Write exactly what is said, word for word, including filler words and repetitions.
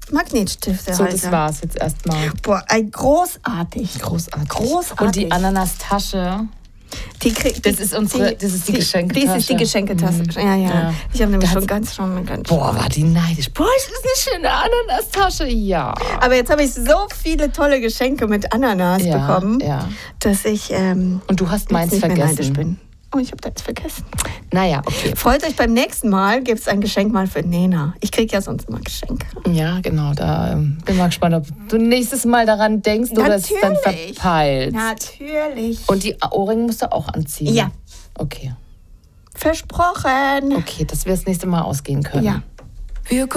Magnetstifte. So, heute. das war's jetzt erstmal. Boah, ein großartig. Großartig. Großartig. Und die Ananastasche. Die krieg, Das ist unsere, das ist die, die Geschenketasche. Das ist die Geschenketasche. Mhm. Ja, ja, ja. Ich habe nämlich da schon ganz schon ganz Boah, war die neidisch. Boah, das ist eine schöne Ananastasche. Ja. Aber jetzt habe ich so viele tolle Geschenke mit Ananas ja, bekommen, ja. dass ich ähm, und du hast meins nicht mehr vergessen. neidisch bin. Oh, ich habe deins vergessen. Naja, okay. Freut euch, beim nächsten Mal gibt es ein Geschenk mal für Nena. Ich kriege ja sonst immer Geschenke. Ja, genau. Da ähm, bin mal gespannt, ob du nächstes Mal daran denkst oder es dann verpeilst. Natürlich. Und die Ohrringe musst du auch anziehen? Ja. Okay. Versprochen. Okay, dass wir das nächste Mal ausgehen können. Ja. Wir